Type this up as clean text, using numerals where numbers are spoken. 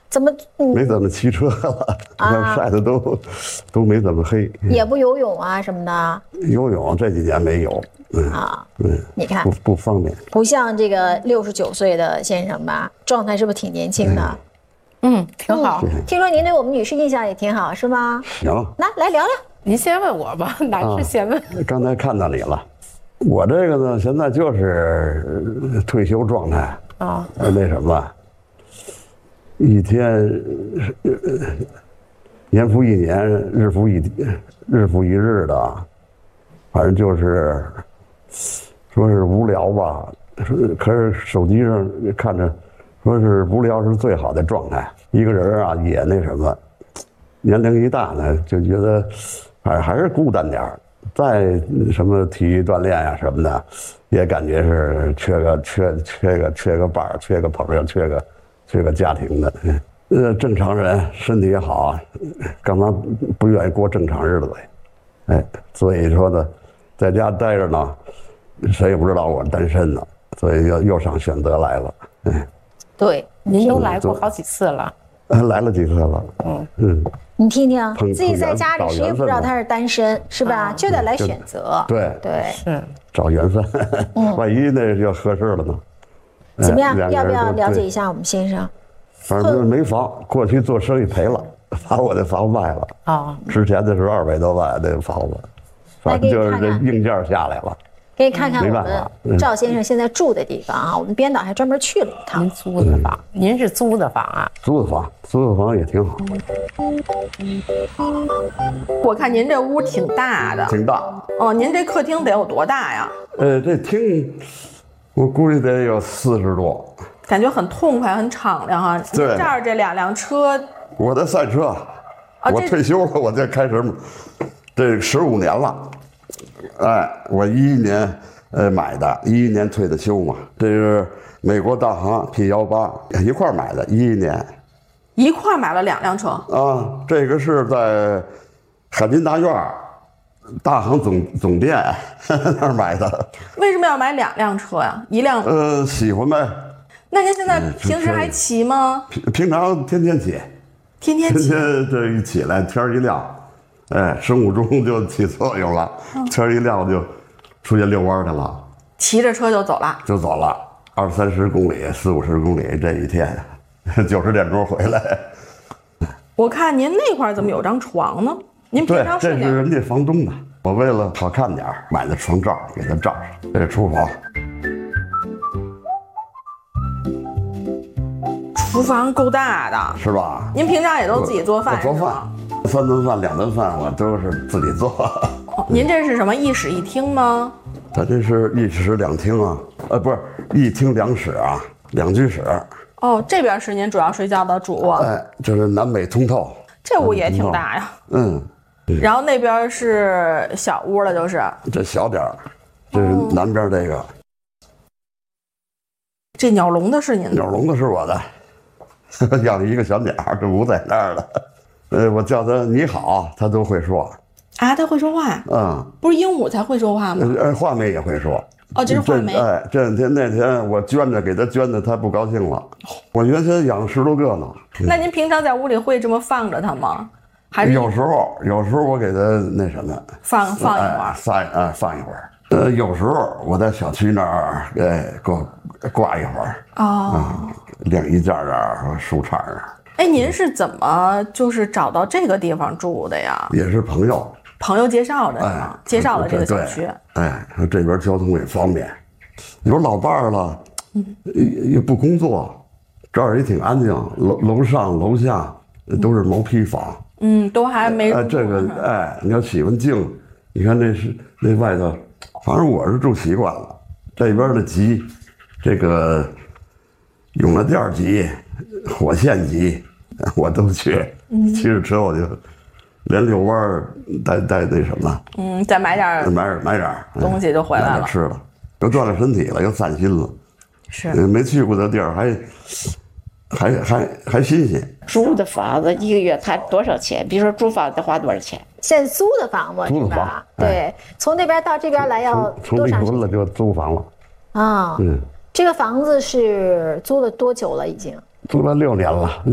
怎么没怎么骑车了，晒的都没怎么黑。 也不游泳啊什么的？ 游泳这几年没有。 你看不方便， 不像这个69岁的先生吧，状态是不是挺年轻的？ 挺好。 听说您对我们女士印象也挺好，是吗？ 行， 来聊聊。 您先问我吧，男士先问。 刚才看到你了，我这个呢，现在就是退休状态啊，那什么，一天年复一年，日复一日的，反正就是说是无聊吧，可是手机上看着说是无聊是最好的状态。一个人啊也那什么，年龄一大呢就觉得还是孤单点儿，再什么体育锻炼呀什么的，也感觉是缺个伴儿，缺个朋友，缺个家庭的。正常人身体也好，干嘛不愿意过正常日子呀？所以说呢，在家待着呢，谁也不知道我单身呢，所以又上选择来了。 对， 您都来过好几次了。 来了几次了。 你听听，自己在家里谁也不知道他是单身，是吧？就得来选择。 对， 是找缘分。万一那就合适了呢？ 怎么样？要不要了解一下我们先生？ 反正就是没房，过去做生意赔了，把我的房卖了。之前的时候200多万那个房子，反正就是这硬件下来了。 给你看看我们赵先生现在住的地方啊，我们编导还专门去了一趟。 您租的房，您是租的房啊？ 租的房也挺好。 我看您这屋挺大的。 挺大。 您这客厅得有多大呀？ 这厅我估计得有40多。 感觉很痛快，很敞亮啊！ 对， 这儿这2辆车， 我的赛车，我退休了，我就开始，这15年了。我11年买的，11年退的休嘛。这是美国大行 P18一块买的，11年。 一块买了2辆车啊，这个是在海滨大院大行总店那儿买的。 为什么要买2辆车呀？一辆喜欢呗。 那您现在平时还骑吗？ 平常天天骑， 天天这一起来天一亮，生物钟就起作用了，天一亮就出去遛弯去了， 骑着车就走了 ，20-30公里，40-50公里，这一天90点钟回来。 我看您那块怎么有张床呢？您平常睡哪？ 这是人家房东的，我为了好看点买的床罩给他罩上。这是厨房。 厨房够大的， 是吧？ 您平常也都自己做饭？ 做饭，3顿饭、2顿饭我都是自己做。 您这是什么1室1厅吗？ 咱这是1室2厅啊，不是1厅2室啊，2居室。 这边是您主要睡觉的主卧。 这是南北通透。 这屋也挺大呀。然后那边是小屋了，就是这小点儿，这是南边这个。 这鸟笼子是您的？ 鸟笼子是我的。养一个小鸟，这不在那儿了。我叫它你好，它都会说。 啊，它会说话呀？不是鹦鹉才会说话吗？ 画眉也会说。 这是画眉。 这两天那天我给它捐的，它不高兴了。我原先养10多个呢。 那您平常在屋里会这么放着它吗？还是有时候我给它那什么放一会儿， 放一会儿。有时候我在小区那儿给我挂一会儿。晾衣架啊，树杈啊。 您是怎么就是找到这个地方住的呀？ 也是朋友介绍的是吗？介绍了这个小区。 这边交通也方便，有老伴儿了，也不工作，这儿也挺安静，楼上楼下都是毛坯房。 都还没这个你要喜欢静，你看那外头，反正我是住习惯了，这边的集，这个。永乐店集、火线集，我都去。骑着车我就连遛弯带那什么。 再买点东西就回来了。 吃了，又锻炼身体了，又散心了。 是。 没去过的地儿还新鲜。 租的房子1个月看多少钱？比如说租房得花多少钱？ 现在租的房子是吧？对，从那边到这边来要多长时间？从离婚了就租房了。 这个房子是租了多久了？已经租了6年了。